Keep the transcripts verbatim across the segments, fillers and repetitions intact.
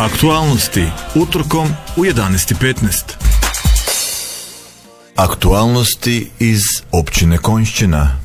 Aktualnosti utorkom u jedanaest i petnaest. Aktualnosti iz općine Konjšćina.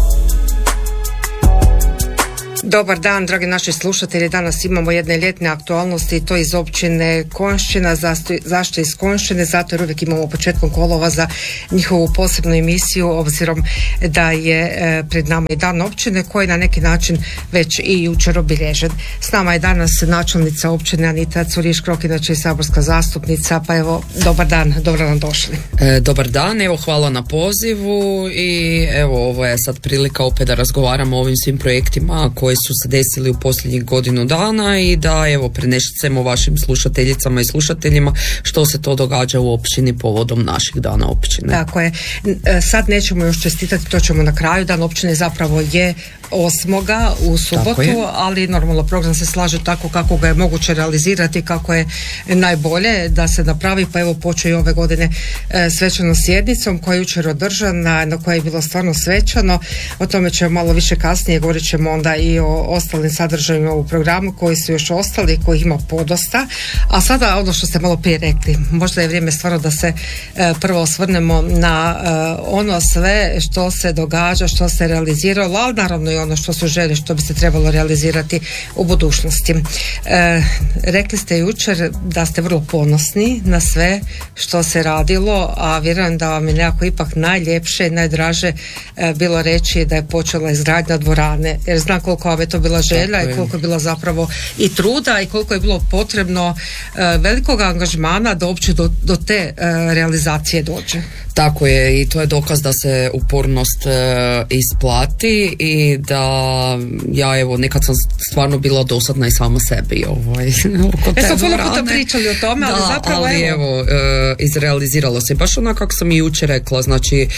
Dobar dan, dragi naši slušatelji. Danas imamo jedne ljetne aktualnosti i to iz općine Konjšćina. Zašto iz Konjšćine? Zato jer uvijek imamo početkom kolovoza njihovu posebnu emisiju, obzirom da je pred nama i dan općine koji je na neki način već i jučer obilježen. S nama je danas načelnica općine Anita Curiš-Krok, inače i saborska zastupnica, pa evo, dobar dan, dobro nam došli. E, dobar dan, evo hvala na pozivu i evo ovo je sad prilika opet da razgovaramo o ovim svim projektima koji su se desili u posljednjih godinu dana i da evo prenesemo vašim slušateljicama i slušateljima što se to događa u općini povodom naših dana općine. Tako je. Sad nećemo još čestitati, to ćemo na kraju. Dan općine zapravo je osmoga u subotu, ali normalno program se slaže tako kako ga je moguće realizirati, kako je najbolje da se napravi, pa evo počeo i ove godine e, svečanom sjednicom koja je jučer održana, na kojoj je bilo stvarno svečano. O tome ćemo malo više kasnije, govorit ćemo onda i o ostalim sadržajima u programu koji su još ostali, kojih ima podosta. A sada ono što ste malo prije rekli, možda je vrijeme stvarno da se e, prvo osvrnemo na e, ono sve što se događa, što se realiziralo, ali naravno i ono što su želje, što bi se trebalo realizirati u budućnosti. E, rekli ste jučer da ste vrlo ponosni na sve što se radilo, a vjerujem da vam je nekako ipak najljepše i najdraže e, bilo reći da je počela izgradnja dvorane, jer znam koliko vam je to bila želja i koliko je bilo zapravo i truda i koliko je bilo potrebno e, velikog angažmana da uopće do, do te e, realizacije dođe. Tako je, i to je dokaz da se upornost e, isplati i da ja evo nekad sam stvarno bila dosadna i sama sebi ovaj, oko te e, smo dvorane. puno pričali o tome, da, ali zapravo ali evo, evo e, izrealiziralo se baš onako kako sam i jučer rekla, znači e,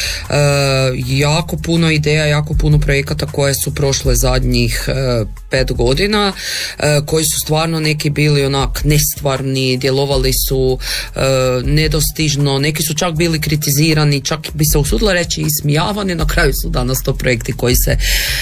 jako puno ideja, jako puno projekata koje su prošle zadnjih e, pet godina, e, koji su stvarno neki bili onak nestvarni, djelovali su e, nedostižno, neki su čak bili kritizirani, čak bi se usudila reći ismijavani, na kraju su danas to projekti koji se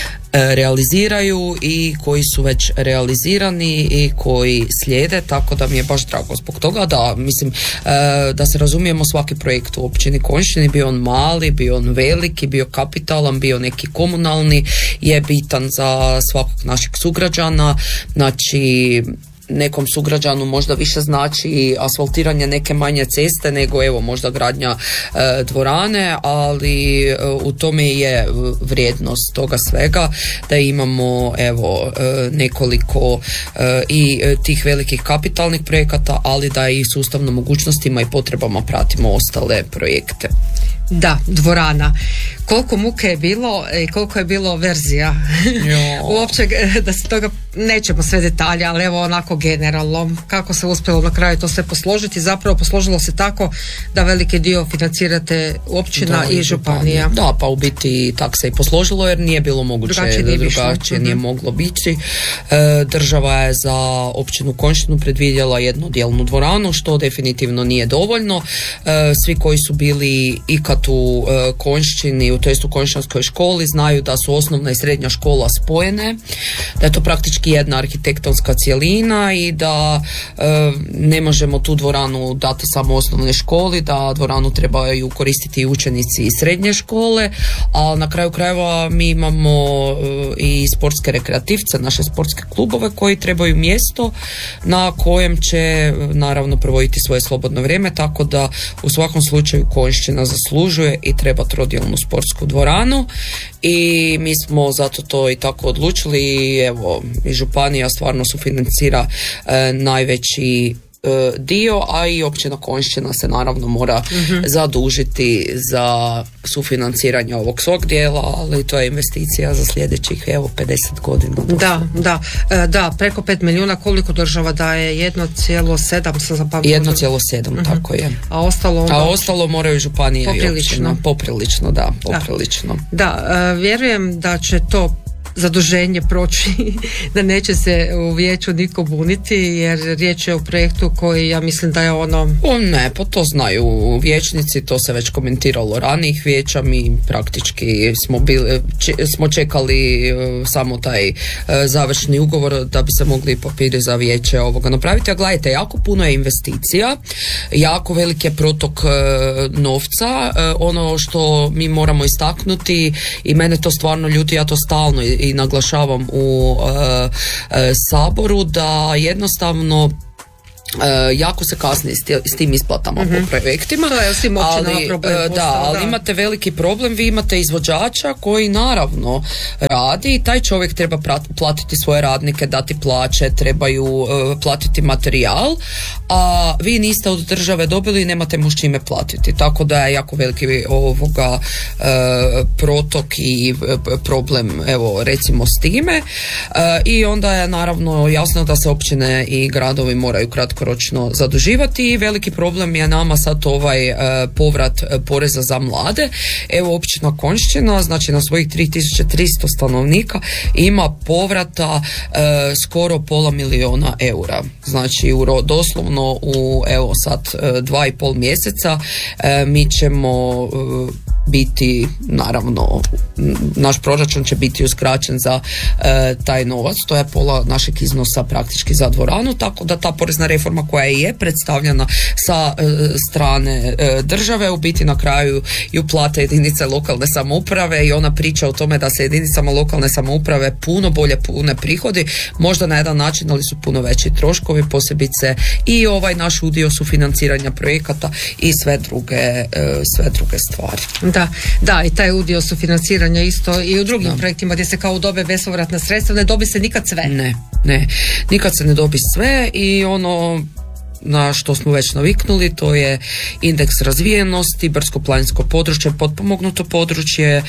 realiziraju i koji su već realizirani i koji slijede, tako da mi je baš drago zbog toga. Da, mislim, da se razumijemo, svaki projekt u općini Konjšćini, bio on mali, bio on veliki, bio kapitalan, bio neki komunalni, je bitan za svakog našeg sugrađana. Znači nekom sugrađanu možda više znači asfaltiranje neke manje ceste nego evo možda gradnja e, dvorane, ali e, u tome je vrijednost toga svega, da imamo evo e, nekoliko e, i tih velikih kapitalnih projekata, ali da i sustavno mogućnostima i potrebama pratimo ostale projekte. Da, dvorana. Koliko muke je bilo i koliko je bilo verzija. Uopće da se toga, nećemo sve detalje, ali evo onako generalno, kako se uspjelo na kraju to sve posložiti. Zapravo posložilo se tako da veliki dio financirate općina da, i županija. Da, pa u biti tak se i posložilo jer nije bilo moguće, drugačije nije, drugačije nije mm-hmm. moglo biti. E, država je za općinu Konjšćinu predvidjela jednodijelnu dvoranu, što definitivno nije dovoljno. E, svi koji su bili ikad u e, Konjšćini, to jest u Konjšćanskoj školi, znaju da su osnovna i srednja škola spojene, da je to praktički jedna arhitektonska cjelina i da e, ne možemo tu dvoranu dati samo osnovnoj školi, da dvoranu trebaju koristiti i učenici iz srednje škole, a na kraju krajeva mi imamo e, i sportske rekreativce, naše sportske klubove koji trebaju mjesto na kojem će naravno provoditi svoje slobodno vrijeme, tako da u svakom slučaju Konjšćina zaslužuje i treba trodijelnu sportsku dvoranu i mi smo zato to i tako odlučili i evo i županija stvarno sufinancira e, najveći e, dio, a i općina Konjšćina se naravno mora mm-hmm. zadužiti za sufinanciranje ovog svog dijela, ali to je investicija za sljedećih evo pedeset godina. Da, da, e, da, preko pet milijuna. Koliko država daje? jedno zarez sedam sam zapamtila. jedno zarez sedam, mm-hmm. tako je. A ostalo onda... A ostalo moraju županije poprilično. i općina. Poprilično, da, poprilično. Da, da e, vjerujem da će to zaduženje proći, da neće se u vijeću niko buniti, jer riječ je o projektu koji ja mislim da je ono... O ne, pa to znaju vijećnici, to se već komentiralo ranijih vijeća, mi praktički smo, bili, če, smo čekali uh, samo taj uh, završni ugovor da bi se mogli papiri za vijeće ovoga napraviti, a gledajte, jako puno je investicija, jako velik je protok uh, novca, uh, ono što mi moramo istaknuti i mene to stvarno ljuti, ja to stalno i, i naglašavam u uh, uh, Saboru, da jednostavno Uh, jako se kasni s tim isplatama mm-hmm. po projektima, to je svim općinama ali, problem postao, da, ali da. Imate veliki problem, vi imate izvođača koji naravno radi i taj čovjek treba platiti svoje radnike, dati plaće, trebaju uh, platiti materijal, a vi niste od države dobili i nemate mu s čime platiti, tako da je jako veliki ovoga uh, protok i uh, problem, evo recimo s time uh, i onda je naravno jasno da se općine i gradovi moraju kratko ročno zaduživati i veliki problem je nama sad ovaj e, povrat e, poreza za mlade. Evo općina Konjšćina, znači na svojih tri tisuće tristo stanovnika ima povrata e, skoro pola miliona eura. Znači u, doslovno u evo sad e, dva i pol mjeseca e, mi ćemo e, biti, naravno naš proračun će biti uskraćen za e, taj novac, to je pola našeg iznosa praktički za dvoranu, tako da ta porezna reforma koja je predstavljena sa e, strane e, države u biti na kraju ju plate jedinice lokalne samouprave i ona priča o tome da se jedinicama lokalne samouprave puno bolje pune prihodi, možda na jedan način, ali su puno veći troškovi, posebice i ovaj naš udio sufinanciranja projekata i sve druge, e, sve druge stvari. Da, da, i taj udio sufinanciranja isto i u drugim da. projektima gdje se kao dobe bespovratna sredstva, ne dobi se nikad sve. Ne, ne, nikad se ne dobi sve i ono na što smo već naviknuli, to je indeks razvijenosti, brdsko-planinsko područje, potpomognuto područje e,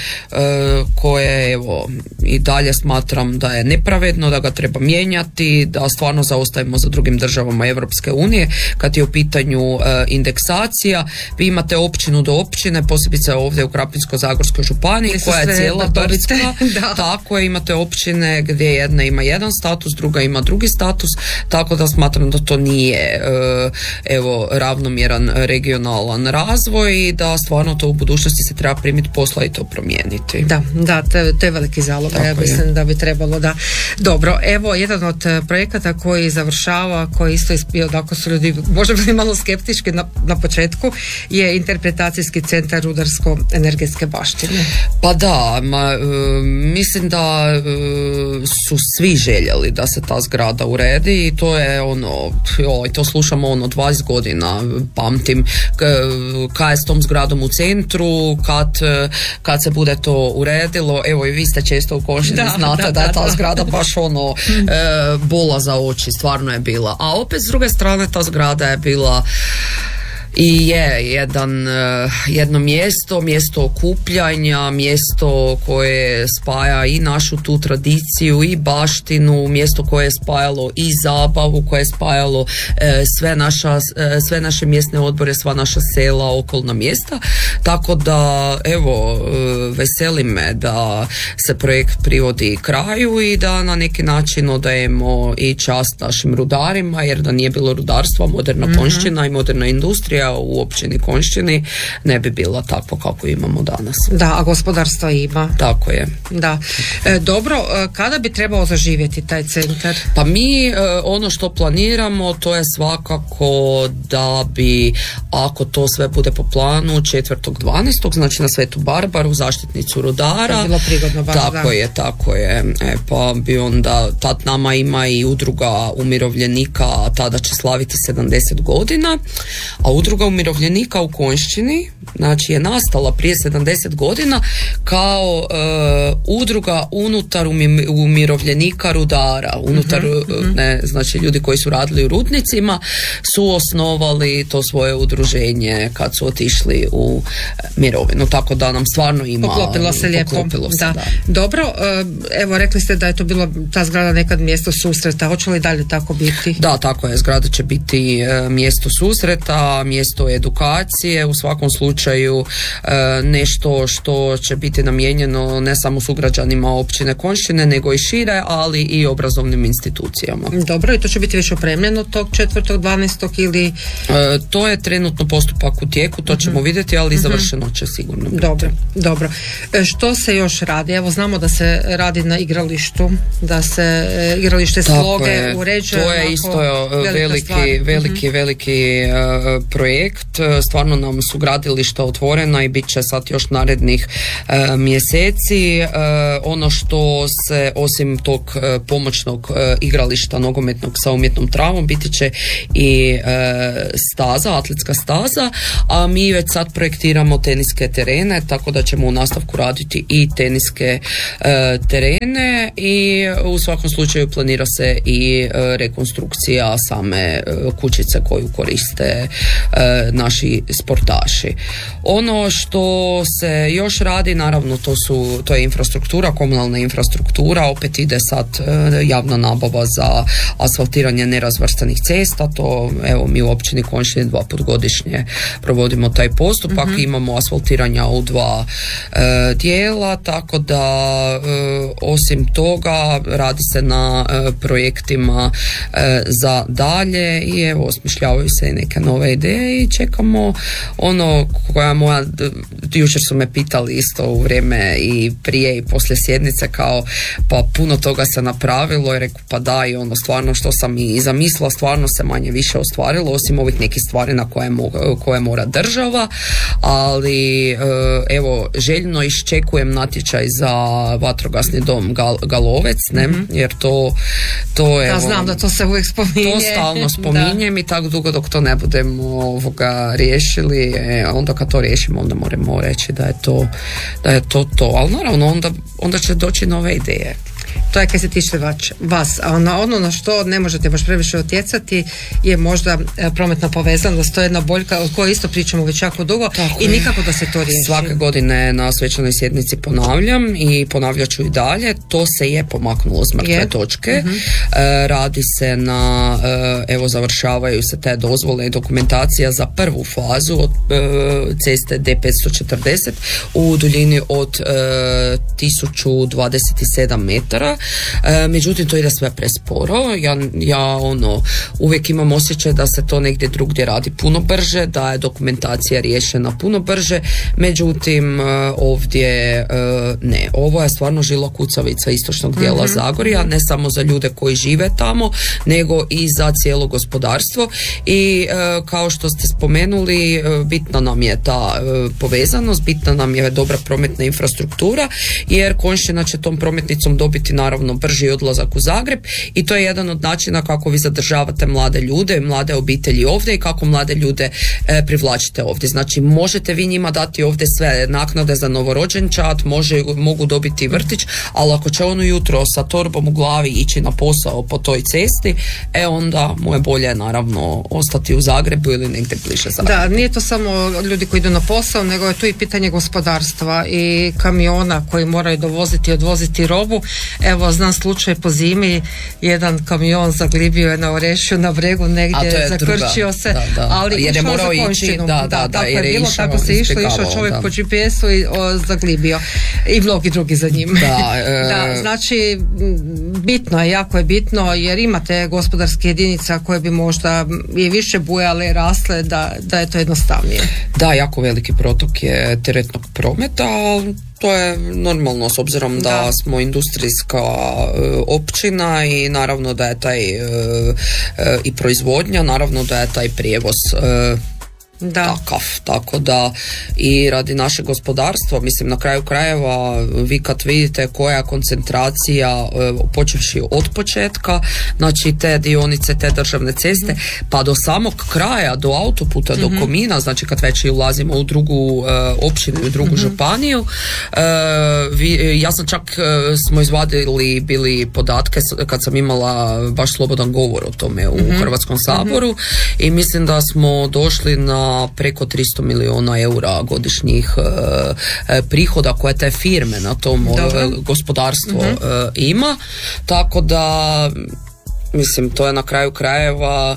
koje evo i dalje smatram da je nepravedno, da ga treba mijenjati, da stvarno zaostajemo za drugim državama Europske unije kad je u pitanju e, indeksacija. Vi imate općinu do općine, posebice ovdje u Krapinsko-zagorskoj županiji koja je cijela brdska, tako je, imate općine gdje jedna ima jedan status, druga ima drugi status, tako da smatram da to nije e, evo ravnomjeran regionalan razvoj i da stvarno to u budućnosti se treba primiti posla i to promijeniti. Da, da, to je veliki zalog, ja mislim je. da bi trebalo da. Dobro, evo jedan od projekata koji završava, koji isto ispio, ako su ljudi možda bili malo skeptički na, na početku, je interpretacijski centar rudarsko-energetske baštine. Pa da, ma, uh, mislim da uh, su svi željeli da se ta zgrada uredi i to je ono, joj, to slušamo ono dvadeset godina, pamtim kada je s tom zgradom u centru, kad, kad se bude to uredilo, evo i vi ste često u Konjšćini, znate da, da, da je ta da. zgrada baš ono e, bola za oči, stvarno je bila, a opet s druge strane ta zgrada je bila i je jedan, jedno mjesto, mjesto okupljanja, mjesto koje spaja i našu tu tradiciju i baštinu, mjesto koje je spajalo i zabavu, koje je spajalo e, sve, naša, e, sve naše mjesne odbore, sva naša sela, okolna mjesta, tako da evo e, veseli me da se projekt privodi kraju i da na neki način odajemo i čast našim rudarima, jer da nije bilo rudarstva, moderna mm-hmm. Konjšćina i moderna industrija u općini Konjšćini ne bi bila takva kako imamo danas. Da, a gospodarstva ima. Tako je. Da. E, dobro, kada bi trebao zaživjeti taj centar? Pa mi e, ono što planiramo to je svakako da bi, ako to sve bude po planu, četvrtog dvanaestog znači na Svetu Barbaru, zaštitnicu rudara. To je bilo prigodno baš, tako da. je, tako je. E, pa bi onda, tad nama ima i udruga umirovljenika, tada će slaviti sedamdeset godina, a udruga umirovljenika u Konjšćini, znači je nastala prije sedamdeset godina kao e, udruga unutar umi, umirovljenika rudara, unutar mm-hmm. ne, znači ljudi koji su radili u rudnicima su osnovali to svoje udruženje kad su otišli u mirovinu, tako da nam stvarno ima poklopilo se lijepo. Poklopilo se, da. Da. Dobro, evo rekli ste da je to bilo ta zgrada nekad mjesto susreta, hoće li dalje tako biti? Da, tako je, zgrada će biti mjesto susreta, mjesto mjesto edukacije, u svakom slučaju nešto što će biti namijenjeno ne samo sugrađanima općine Konjšćine, nego i šire, ali i obrazovnim institucijama. Dobro, i to će biti već opremljeno tog četvrtog dvanaestog ili... E, to je trenutno postupak u tijeku, to ćemo uh-huh. vidjeti, ali završeno će sigurno biti. Dobro, dobro. E, što se još radi? Evo, znamo da se radi na igralištu, da se e, igralište Sloge uređuje. To je isto veliki, veliki, uh-huh. veliki uh, projekt. Stvarno nam su gradilišta otvorena i bit će sad još narednih uh, mjeseci. Uh, ono što se osim tog uh, pomoćnog uh, igrališta nogometnog sa umjetnom travom biti će i uh, staza, atletska staza, a mi već sad projektiramo teniske terene, tako da ćemo u nastavku raditi i teniske uh, terene i u svakom slučaju planira se i uh, rekonstrukcija same uh, kućice koju koriste uh, naši sportaši. Ono što se još radi, naravno to su to je infrastruktura, komunalna infrastruktura, opet ide sad uh, javna nabava za asfaltiranje nerazvrstanih cesta, to evo mi u općini Konjšćina dva put godišnje provodimo taj postupak, mm-hmm. imamo asfaltiranja u dva e, dijela, tako da e, osim toga radi se na e, projektima e, za dalje i evo osmišljavaju se neke nove ideje i čekamo ono koja moja, jučer su me pitali isto u vrijeme i prije i poslije sjednice kao pa puno toga se napravilo i rekao pa da i ono stvarno što sam i zamislila stvarno se manje više ostvarilo osim ovih nekih stvari na koje, mo- koje mora država, ali evo željno iščekujem natječaj za vatrogasni dom Gal- Galovec, ne, mm-hmm. jer to to je. Ja znam da to se uvijek spominje. To stalno spominjem i tako dugo dok to ne budemo ovoga riješili, e, onda kad to riješimo onda moramo reći da je to da je to to, ali naravno onda, onda će doći nove ideje. To je kad se tiče vas, a ono, ono na što ne možete baš previše utjecati je možda e, prometna povezanost, to je jedna boljka o kojoj isto pričamo već jako dugo. Tako i je. Nikako da se to riješi. Svake godine na svečanoj sjednici ponavljam i ponavljat ću i dalje, to se je pomaknulo s mrtve je. točke, uh-huh. e, radi se na e, evo završavaju se te dozvole i dokumentacija za prvu fazu od e, ceste D petsto četrdeset u duljini od e, tisuću dvadeset sedam metara. E, međutim to ide sve presporo. Ja, ja ono uvijek imam osjećaj da se to negdje drugdje radi puno brže, da je dokumentacija riješena puno brže, međutim e, ovdje e, ne. Ovo je stvarno žila kucavica istočnog dijela mm-hmm. Zagorja, ne samo za ljude koji žive tamo, nego i za cijelo gospodarstvo i e, kao što ste spomenuli, e, bitna nam je ta e, povezanost, bitna nam je dobra prometna infrastruktura, jer Konjšćina će tom prometnicom dobiti naravno brži odlazak u Zagreb i to je jedan od načina kako vi zadržavate mlade ljude, mlade obitelji ovdje i kako mlade ljude e, privlačite ovdje. Znači možete vi njima dati ovdje sve naknade za novorođenčad, može, mogu dobiti vrtić, ali ako će on ujutro sa torbom u glavi ići na posao po toj cesti, e onda mu je bolje naravno ostati u Zagrebu ili negdje bliže Zagrebu. Da, nije to samo ljudi koji idu na posao, nego je tu i pitanje gospodarstva i kamiona koji moraju dovoziti i odvoziti robu. Evo, znam slučaj po zimi, jedan kamion zaglibio je na Orešju, na Bregu, negdje zakrčio druga. se, da, da. ali jer je išao za Konjšćinu. Da, da, da, tako je bilo, išao, tako se išlo, išao čovjek da. po G P S-u i o, zaglibio. I mnogi drugi za njim. Da, e... da, znači, bitno je, jako je bitno, jer imate gospodarske jedinice koje bi možda i više bujale, rasle, da, da je to jednostavnije. Da, jako veliki protok je teretnog prometa, to je normalno s obzirom da, da smo industrijska e, općina i naravno da je taj e, e, i proizvodnja, naravno da je taj prijevoz e, Da. takav, tako da i radi našeg gospodarstva, mislim na kraju krajeva vi kad vidite koja je koncentracija e, počevši od početka, znači te dionice, te državne ceste, mm-hmm. pa do samog kraja, do autoputa, mm-hmm. do Komina, znači kad već i ulazimo u drugu e, općinu, u drugu mm-hmm. županiju, e, vi, ja sam čak e, smo izvadili bili podatke kad sam imala baš slobodan govor o tome u mm-hmm. Hrvatskom saboru mm-hmm. i mislim da smo došli na preko tristo milijuna eura godišnjih e, prihoda koje te firme na tom e, gospodarstvo mm-hmm. e, ima, tako da Mislim, to je na kraju krajeva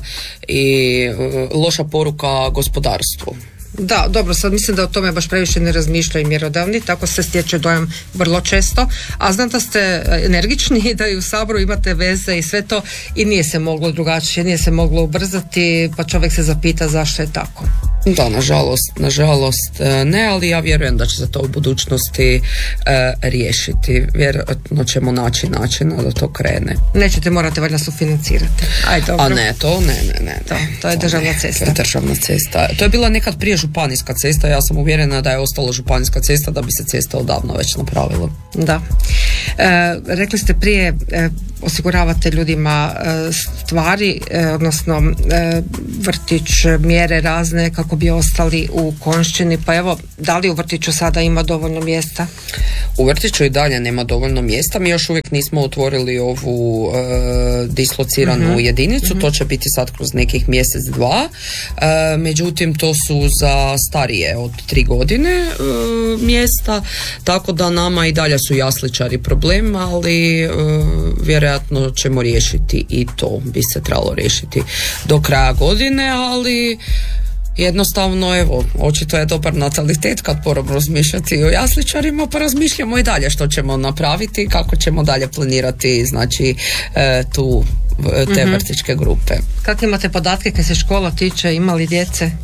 i loša poruka gospodarstvu. Da, dobro, sad mislim da o tome baš previše ne razmišljaju mjerodavni, tako se stječe dojam vrlo često, a znam da ste energični i da i u Saboru imate veze i sve to i nije se moglo drugačije, nije se moglo ubrzati, pa čovjek se zapita zašto je tako. Da, nažalost, nažalost ne, ali ja vjerujem da će se to u budućnosti e, riješiti. Vjerojatno ćemo naći načina da to krene. Nećete morate valjda sufinancirati. Aj, dobro. A ne, to ne, ne, ne. To, to je to državna ne, cesta. To je državna cesta. To je bila nekad prije županijska cesta, ja sam uvjerena da je ostala županijska cesta da bi se cesta odavno već napravila. Da. E, rekli ste prije, e, osiguravate ljudima e, stvari, e, odnosno e, vrtić, mjere razne kako bi ostali u Konjšćini, pa evo, da li u vrtiću sada ima dovoljno mjesta? U vrtiću i dalje nema dovoljno mjesta, mi još uvijek nismo otvorili ovu e, dislociranu uh-huh. jedinicu, uh-huh. to će biti sad kroz nekih mjesec, dva, e, međutim to su za starije od tri godine e, mjesta, tako da nama i dalje su jasličari problem, ali e, vjerojatno ćemo riješiti i to bi se trebalo riješiti do kraja godine, ali jednostavno, evo, očito je dobar natalitet kad moramo razmišljati o jasličarima, pa razmišljamo i dalje što ćemo napraviti, kako ćemo dalje planirati, znači, e, tu te mm-hmm. vrtićke grupe. Kako imate podatke kad se škola tiče, ima li djece? E,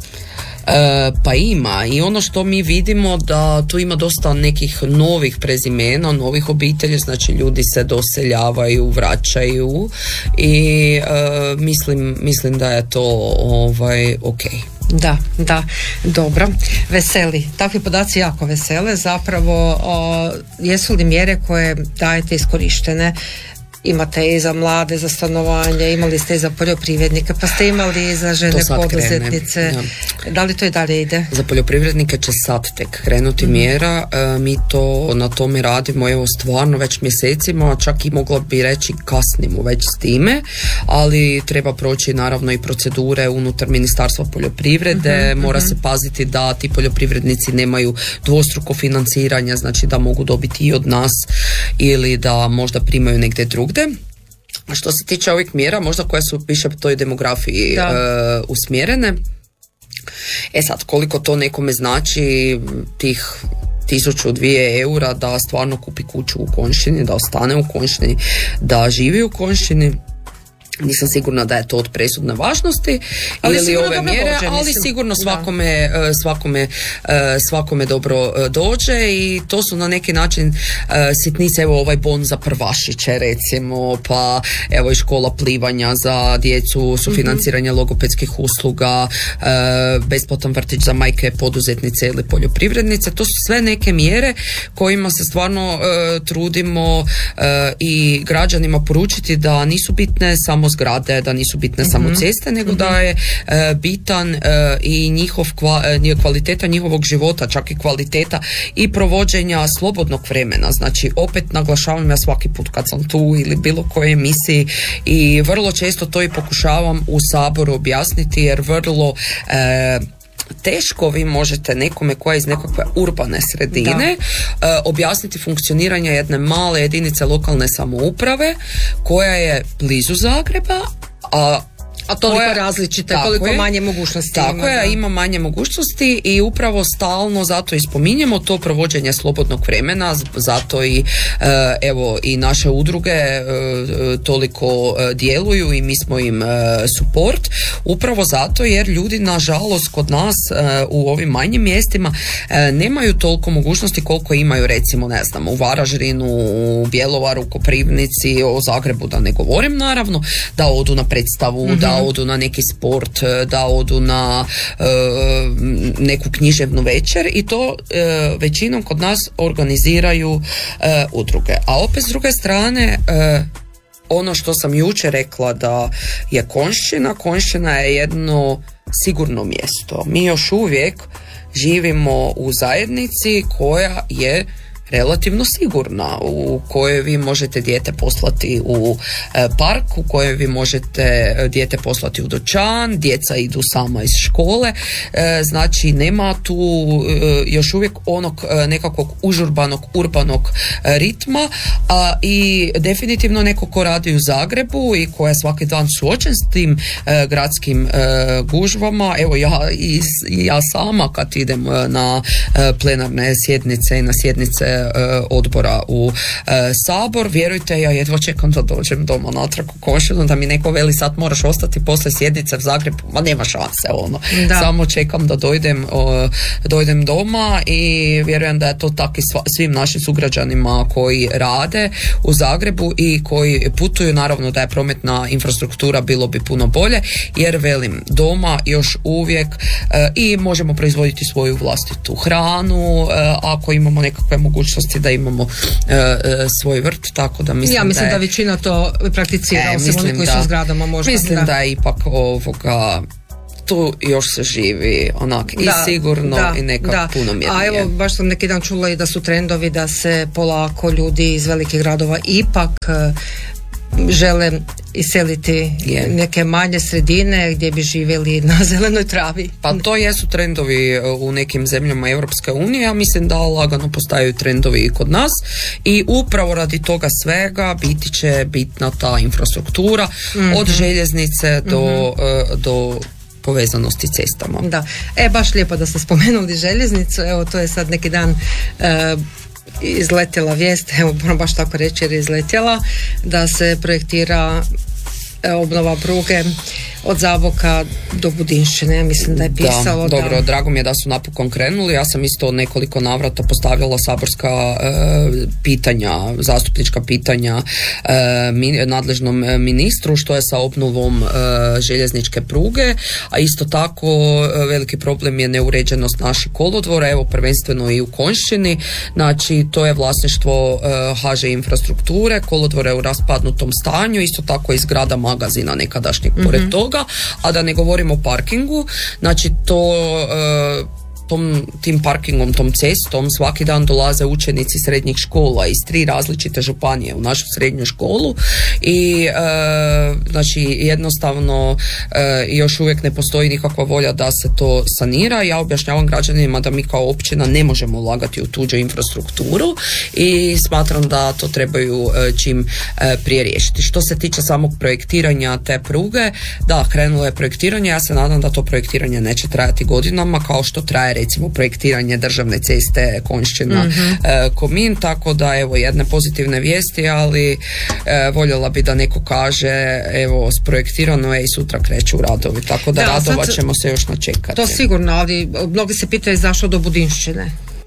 pa ima, i ono što mi vidimo da tu ima dosta nekih novih prezimena, novih obitelji, znači ljudi se doseljavaju, vraćaju i e, mislim, mislim da je to ovaj, ok. Da, da, dobro, veseli. Takvi podaci jako vesele. Zapravo, o, jesu li mjere koje dajete iskorištene? Imate i za mlade, za stanovanje, imali ste i za poljoprivrednike, pa ste imali i za žene poduzetnice. Da. da li to i dalje ide? Za poljoprivrednike će sad tek krenuti mm-hmm. mjera. E, mi to na tome radimo evo stvarno već mjesecima, čak i mogla bi reći kasnimo već s time, ali treba proći naravno i procedure unutar Ministarstva poljoprivrede, mm-hmm. mora se paziti da ti poljoprivrednici nemaju dvostruko financiranja, znači da mogu dobiti i od nas ili da možda primaju negdje drugdje. A što se tiče ovih mjera, možda koje su više toj demografiji e, usmjerene, e sad koliko to nekome znači tih tisuću, dvije eura da stvarno kupi kuću u Konjšćini, da ostane u Konjšćini, da živi u Konjšćini, nisam sigurna da je to od presudne važnosti ali ili ove mjere, dođe, ali mislim, sigurno svakome, svakome, svakome dobro dođe i to su na neki način sitnice, evo ovaj bon za prvašiće recimo, pa evo i škola plivanja za djecu, sufinanciranje mm-hmm. logopedskih usluga, besplatan vrtić za majke poduzetnice ili poljoprivrednice, to su sve neke mjere kojima se stvarno trudimo i građanima poručiti da nisu bitne samo zgrade, da nisu bitne mm-hmm. samo ceste, nego mm-hmm. da je e, bitan e, i njihov kva, e, kvaliteta njihovog života, čak i kvaliteta i provođenja slobodnog vremena. Znači, opet naglašavam ja svaki put kad sam tu ili bilo kojoj emisiji i vrlo često to i pokušavam u Saboru objasniti, jer vrlo e, teško vi možete nekome koja je iz nekakve urbane sredine uh, objasniti funkcioniranje jedne male jedinice lokalne samouprave koja je blizu Zagreba, a A toliko koja, različite, koliko je, manje mogućnosti tako ima. Tako je, ima manje mogućnosti i upravo stalno zato i spominjemo to provođenje slobodnog vremena, zato i e, evo i naše udruge e, toliko e, djeluju i mi smo im e, support, upravo zato jer ljudi nažalost kod nas e, u ovim manjim mjestima e, nemaju toliko mogućnosti koliko imaju recimo ne znam u Varaždinu, u Bjelovaru, Koprivnici, o Zagrebu da ne govorim naravno, da odu na predstavu, mm-hmm. da odu na neki sport, da odu na e, neku književnu večer i to e, većinom kod nas organiziraju e, udruge. A opet s druge strane e, ono što sam jučer rekla da je Konjšćina, Konjšćina je jedno sigurno mjesto. Mi još uvijek živimo u zajednici koja je relativno sigurna, u kojoj vi možete dijete poslati u e, park, u kojoj vi možete dijete poslati u dućan, djeca idu sama iz škole, e, znači nema tu e, još uvijek onog e, nekakvog užurbanog, urbanog e, ritma, a i definitivno neko ko radi u Zagrebu i ko je svaki dan suočen s tim e, gradskim e, gužvama, evo ja, i, ja sama kad idem na e, plenarne sjednice i na sjednice e, odbora u e, Sabor, vjerujte, ja jedva čekam da dođem doma natrag u Konjštinu, da mi neko veli sad moraš ostati poslije sjednice u Zagrebu, ma nema šanse ono, da. Samo čekam da dojdem, o, dojdem doma i vjerujem da je to tako i sva, svim našim sugrađanima koji rade u Zagrebu i koji putuju, naravno da je prometna infrastruktura bilo bi puno bolje, jer velim, doma još uvijek e, i možemo proizvoditi svoju vlastitu hranu, e, ako imamo nekakve mogućnosti da imamo e, e, svoj vrt, tako da mislim, ja mislim da, je, da većina to prakticira, e, osim oni koji da, su u zgradama možda. Mislim da, da je ipak ovoga tu još se živi onak da, i sigurno da, i nekako da. puno mirnije. A evo, baš sam neki dan čula i da su trendovi da se polako ljudi iz velikih gradova ipak žele iseliti yeah. neke manje sredine gdje bi živjeli na zelenoj travi. Pa to jesu trendovi u nekim zemljama Europske unije, ja mislim da lagano postaju trendovi i kod nas i upravo radi toga svega biti će bitna ta infrastruktura mm-hmm. od željeznice do, mm-hmm. do povezanosti cestama. Da, e baš lijepo da ste spomenuli željeznicu, evo to je sad neki dan uh, izletjela vijest, evo moram baš tako reći jer je izletjela, da se projektira obnova pruge od Zaboka do Budinšćine, mislim da je pisalo. Da, dobro, da... drago mi je da su napokon krenuli, ja sam isto nekoliko navrata postavljala saborska e, pitanja, zastupnička pitanja e, min, nadležnom ministru što je sa obnovom e, željezničke pruge, a isto tako e, veliki problem je neuređenost naših kolodvora, evo prvenstveno i u Konjšćini, znači to je vlasništvo e, H Ž infrastrukture, kolodvore u raspadnutom stanju, isto tako i zgrada magazina nekadašnjeg mm-hmm. pored toga, a da ne govorimo o parkingu, znači to e, tom, tim parkingom, tom cestom svaki dan dolaze učenici srednjih škola iz tri različite županije u našu srednju školu i e, znači jednostavno e, još uvijek ne postoji nikakva volja da se to sanira. Ja objašnjavam građanima da mi kao općina ne možemo ulagati u tuđu infrastrukturu i smatram da to trebaju e, čim e, prije riješiti. Što se tiče samog projektiranja te pruge, da, krenulo je projektiranje, ja se nadam da to projektiranje neće trajati godinama kao što traje recimo projektiranje državne ceste Konjšćina mm-hmm. e, Komin, tako da evo jedne pozitivne vijesti, ali e, voljela bi da neko kaže evo sprojektirano je i sutra kreću radovi, tako da, da radovat ćemo se još načekati. To sigurno, ali mnogi se pitaju zašto do Budinšćine.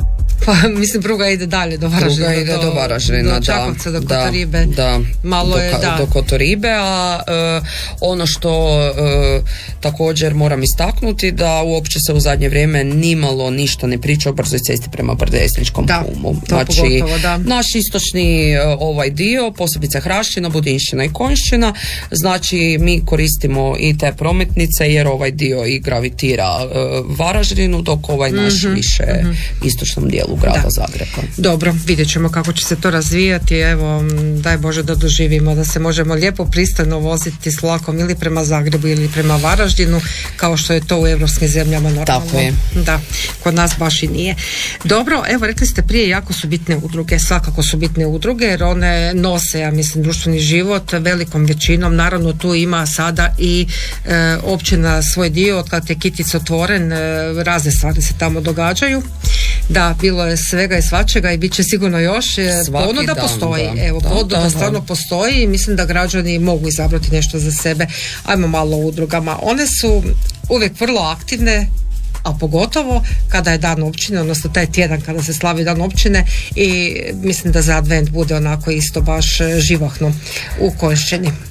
Pa mislim pruga ide dalje do Varaždina. Pruga ide do, do Varaždina, do Čakovca, da, do Kotoribe. Da, malo do, je, da. do Kotoribe, a uh, ono što uh, također moram istaknuti da uopće se u zadnje vrijeme nimalo ništa ne priča o brzoj cesti prema Brdežničkom Humu. Znači, pogotovo, da. Naš istočni uh, ovaj dio, posebice Hrašćina, Budinšćina i Konjšćina, znači mi koristimo i te prometnice jer ovaj dio i gravitira uh, Varaždinu, dok ovaj naš mm-hmm. više mm-hmm. istočnom dijelu u grada da. Zagreba. Dobro, vidjet ćemo kako će se to razvijati, evo, daj Bože da doživimo, da se možemo lijepo pristojno voziti s vlakom ili prema Zagrebu ili prema Varaždinu, kao što je to u europskim zemljama normalno. Tako je. Da, kod nas baš i nije. Dobro, evo, rekli ste prije, jako su bitne udruge, svakako su bitne udruge, jer one nose, ja mislim, društveni život velikom većinom, naravno tu ima sada i e, općina svoj dio, od kad je Kitic otvoren, e, razne stvari se tamo događaju. Da, bilo je svega i svačega i bit će sigurno još. Ponuda da postoji. Da. Evo, da, ponuda da, stvarno da. postoji i mislim da građani mogu izabrati nešto za sebe. Ajmo malo o udrugama. One su uvijek vrlo aktivne, a pogotovo kada je dan općine, odnosno taj tjedan kada se slavi dan općine i mislim da za advent bude onako isto baš živahno u Konjšćini.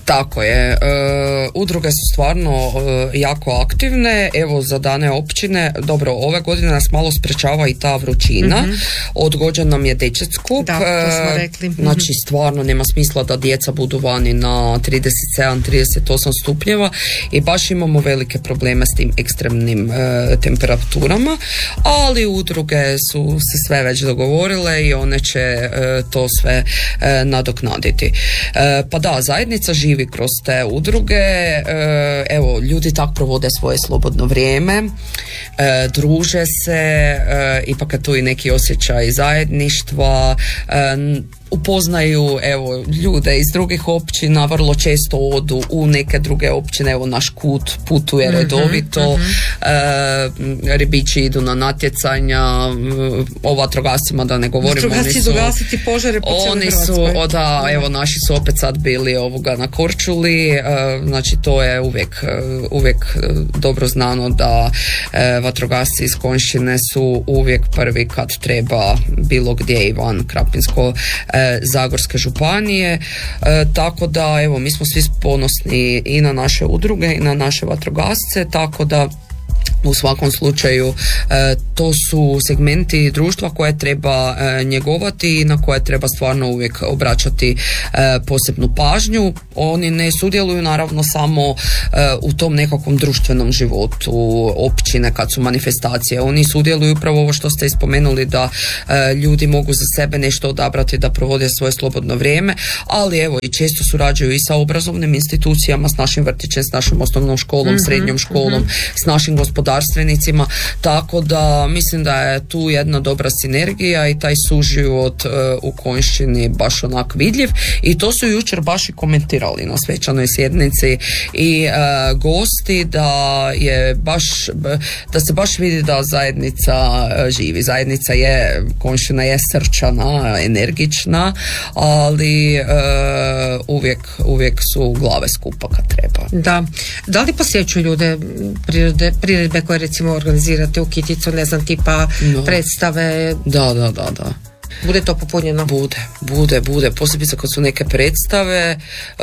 Tako je, e, udruge su stvarno e, jako aktivne, evo za dane općine, dobro, ove godine nas malo sprečava i ta vrućina, mm-hmm. odgođen nam je dječji skup, da, to smo rekli. Mm-hmm. Znači stvarno nema smisla da djeca budu vani na trideset sedam trideset osam stupnjeva i baš imamo velike probleme s tim ekstremnim e, temperaturama, ali udruge su se sve već dogovorile i one će e, to sve e, nadoknaditi. E, pa da, zajednica živi kroz te udruge, e, evo, ljudi tak provode svoje slobodno vrijeme, e, druže se, e, ipak je tu i neki osjećaj zajedništva, e, upoznaju evo ljude iz drugih općina, vrlo često odu u neke druge općine, evo naš kut putuje redovito, mm-hmm. e, ribići idu na natjecanja, o vatrogascima da ne govorimo, oni su, dogasiti požare po oni su o, da, evo naši su opet sad bili ovoga na Korčuli, e, znači to je uvijek, uvijek dobro znano da e, vatrogasci iz Konjšćine su uvijek prvi kad treba bilo gdje i van Krapinsko e, Zagorske županije, e, tako da evo mi smo svi ponosni i na naše udruge i na naše vatrogasce, tako da u svakom slučaju e, to su segmenti društva koje treba e, njegovati i na koje treba stvarno uvijek obraćati e, posebnu pažnju. Oni ne sudjeluju naravno samo e, u tom nekakvom društvenom životu općine kad su manifestacije. Oni sudjeluju upravo ovo što ste ispomenuli, da e, ljudi mogu za sebe nešto odabrati da provode svoje slobodno vrijeme, ali evo i često surađuju i sa obrazovnim institucijama, s našim vrtićem, s našom osnovnom školom, mm-hmm, srednjom školom, mm-hmm. s našim gospodarstvenicima, tako da mislim da je tu jedna dobra sinergija i taj suživot uh, u Konjšćini baš onak vidljiv i to su jučer baš i komentirali na svečanoj sjednici i uh, gosti, da je baš, da se baš vidi da zajednica uh, živi. Zajednica je, Konjšćina je srčana, energična, ali uh, uvijek, uvijek su glave skupa kad treba. Da. Da li posjećuju ljude prirode, priredbe koje recimo organizirate u Kiticu, ne znam, tipa no. predstave? Da, da, da, da. Bude to popunjeno? Bude, bude, bude. Posebice kad su neke predstave, e,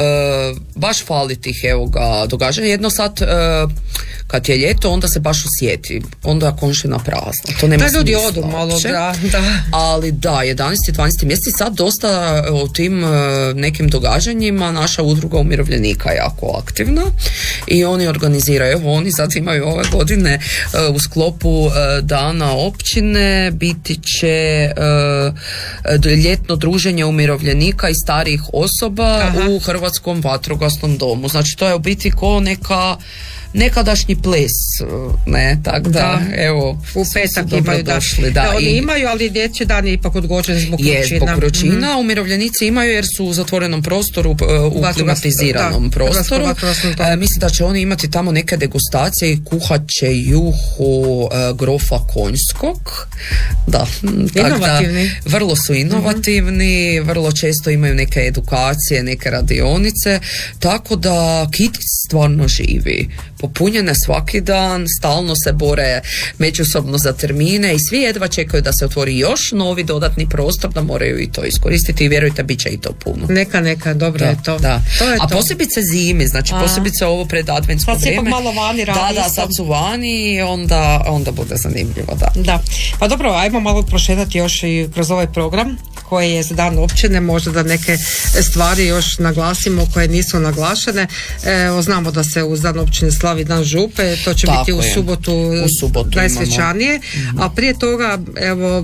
baš fali tih evo ga događanja. Jedno sad, e, kad je ljeto, onda se baš osjeti. Onda je Konjšćina prazna. To nema da, ljudi smisla odu malo, da, da. Ali da, jedanaesti dvanaesti mjeseci sad dosta u tim e, nekim događanjima naša udruga umirovljenika je jako aktivna i oni organiziraju. Evo, oni sad imaju ove godine e, u sklopu e, dana općine biti će e, ljetno druženje umirovljenika i starijih osoba Aha. u Hrvatskom vatrogasnom domu. Znači to je u biti ko neka nekadašnji ples, ne, tako da, da, evo, u petak imaju, da, došli, da, da, oni i, imaju, ali dječji dan je ipak odgođen zbog vrućina. Je, zbog vrućina, mm-hmm. umirovljenici imaju jer su u zatvorenom prostoru, u klimatiziranom da, prostoru. E, mislim da će oni imati tamo neke degustacije i kuhat će juhu e, grofa konjskog. Da, inovativni. Da, vrlo su inovativni, mm-hmm. vrlo često imaju neke edukacije, neke radionice, tako da Kitic stvarno živi. Popunjene svaki dan, stalno se bore međusobno za termine i svi jedva čekaju da se otvori još novi dodatni prostor, da moraju i to iskoristiti i vjerujte, bit će i to puno. Neka, neka, dobro da, je to. Da. to je A to. posebice zimi, znači A. posebice ovo pred adventsko sad vrijeme. Sad malo vani radi. Da, da, sad su vani i onda, onda bude zanimljivo, da. Da. Pa dobro, ajmo malo prošetati još i kroz ovaj program koji je za dan općine, možda da neke stvari još naglasimo koje nisu naglašene. Evo, znamo da se uz dan općine slavi dan župe, to će Tako biti u je. subotu, u subotu najsvečanije, mm-hmm. a prije toga evo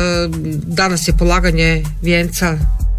danas je polaganje vijenca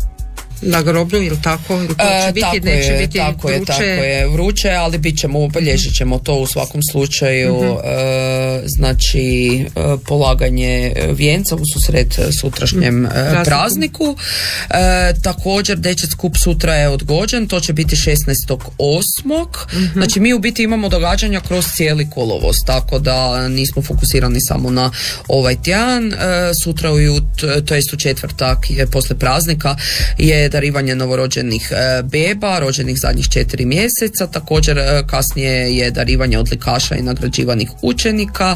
na groblju, ili tako? Ili to će e, biti, tako neće je, biti tako vruće? Je, tako je, vruće, ali bit ćemo, obilježit ćemo to u svakom slučaju, mm-hmm. e, znači e, polaganje vijenca u susret sutrašnjem e, prazniku. E, također, dječji skup sutra je odgođen, to će biti šesnaestog osmog Mm-hmm. Znači, mi u biti imamo događanja kroz cijeli kolovoz, tako da nismo fokusirani samo na ovaj tjedan. E, sutra ujut, to jest u četvrtak, je, posle praznika, je darivanje novorođenih beba, rođenih zadnjih četiri mjeseca, također kasnije je darivanje odlikaša i nagrađivanih učenika.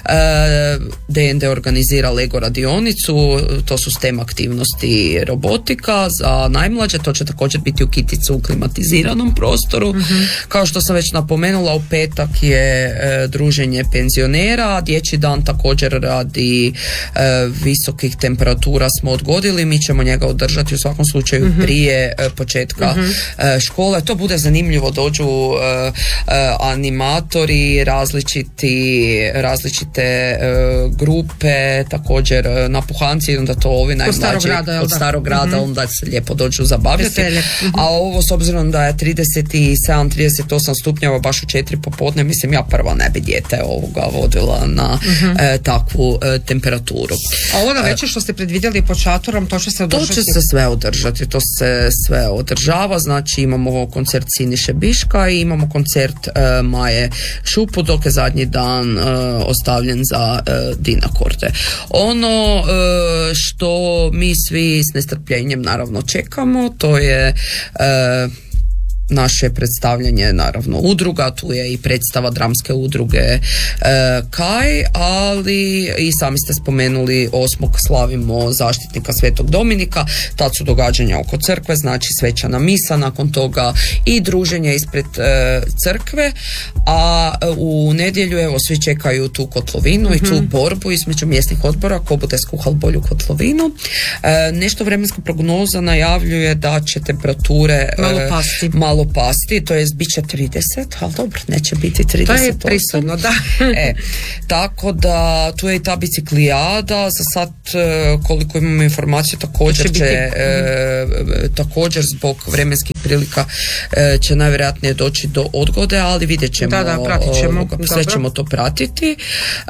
D N D organizira Lego radionicu, to su STEM aktivnosti robotika za najmlađe, to će također biti u Kiticu u klimatiziranom prostoru. Mm-hmm. Kao što sam već napomenula, u petak je e, druženje penzionera, dječji dan također radi e, visokih temperatura smo odgodili, mi ćemo njega održati u svakom slučaju mm-hmm. prije e, početka mm-hmm. e, škole. To bude zanimljivo, dođu e, e, animatori, različiti različite e, grupe, također e, napuhanci, onda to ovi najmlađi od starog grada, mm-hmm. onda se lijepo dođu zabavljati. Mm-hmm. A ovo s obzirom da je trideset sedam trideset osam stupnjeva baš u četiri popodne, mislim ja prva ne bi dijete ovoga vodila na mm-hmm. e, takvu e, temperaturu. A ovo na večer što ste predvidjeli pod šatorom, to će se održati? To će se sve održati, to se sve održava, znači imamo koncert Siniše Biška i imamo koncert e, Maje Šupu, dok je zadnji dan e, ostavljen za e, Dinakorde. Ono e, što mi svi s nestrpljenjem naravno čekamo, to je e, naše predstavljanje naravno udruga, tu je i predstava dramske udruge e, Kaj, ali i sami ste spomenuli osmog slavimo zaštitnika Svetog Dominika, tad su događanja oko crkve, znači svečana misa, nakon toga i druženje ispred e, crkve, a u nedjelju evo svi čekaju tu kotlovinu mm-hmm. i tu borbu između mjesnih odbora ko bude skuhal bolju kotlovinu. E, nešto vremenska prognoza najavljuje da će temperature malo pasti, e, malo pasti, to jest bit će trideset, ali dobro, neće biti trideset. To je prisutno, da. e, tako da tu je i ta biciklijada, za sad koliko imamo informaciju također će, će e, također zbog vremenskih prilika e, će najvjerojatnije doći do odgode, ali vidjet ćemo, da, da, pratit ćemo. Ovoga, sve ćemo to pratiti. E,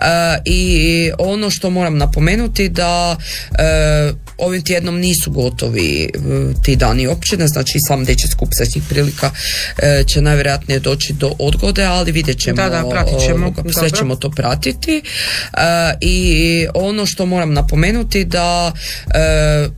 i ono što moram napomenuti da e, ovim tjednom nisu gotovi e, ti dani općine, znači sam dječji skup srećnih prilika e, će najvjerojatnije doći do odgode, ali vidjet ćemo, da, da, pratit ćemo. Ovoga, sve ćemo to pratiti. E, i ono što moram napomenuti da e,